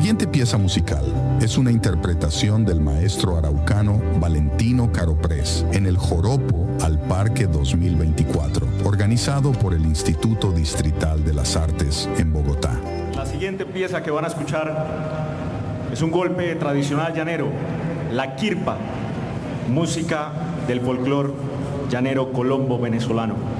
siguiente pieza musical es una interpretación del maestro araucano Valentino Caroprés en el Joropo al Parque 2024, organizado por el Instituto Distrital de las Artes en Bogotá. La siguiente pieza que van a escuchar es un golpe tradicional llanero, la quirpa, música del folclore llanero colombo venezolano.